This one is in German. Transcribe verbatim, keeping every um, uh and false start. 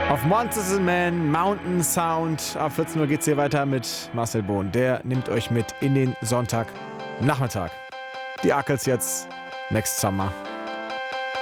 Auf Monsters and Men, Mountain Sound. Ab vierzehn Uhr geht's hier weiter mit Marcel Bohn. Der nimmt euch mit in den Sonntagnachmittag. Die Ackels jetzt, Next Summer.